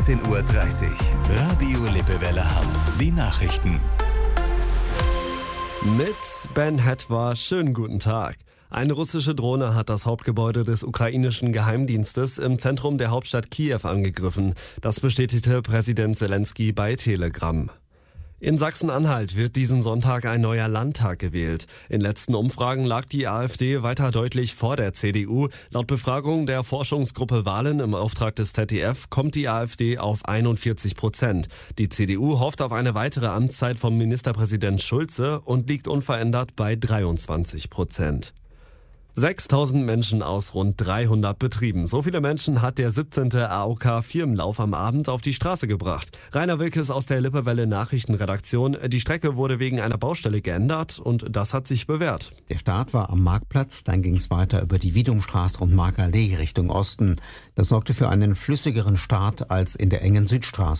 16:30 Uhr. Radio Lippewelle Hamm. Die Nachrichten. Mit Ben Hetwa, schönen guten Tag. Eine russische Drohne hat das Hauptgebäude des ukrainischen Geheimdienstes im Zentrum der Hauptstadt Kiew angegriffen. Das bestätigte Präsident Selenskyj bei Telegram. In Sachsen-Anhalt wird diesen Sonntag ein neuer Landtag gewählt. In letzten Umfragen lag die AfD weiter deutlich vor der CDU. Laut Befragung der Forschungsgruppe Wahlen im Auftrag des ZDF kommt die AfD auf 41%. Die CDU hofft auf eine weitere Amtszeit vom Ministerpräsident Schulze und liegt unverändert bei 23%. 6.000 Menschen aus rund 300 Betrieben. So viele Menschen hat der 17. AOK-Firmenlauf am Abend auf die Straße gebracht. Rainer Wilkes aus der Lippewelle Nachrichtenredaktion. Die Strecke wurde wegen einer Baustelle geändert und das hat sich bewährt. Der Start war am Marktplatz, dann ging es weiter über die Wiedumstraße und Markallee Richtung Osten. Das sorgte für einen flüssigeren Start als in der engen Südstraße.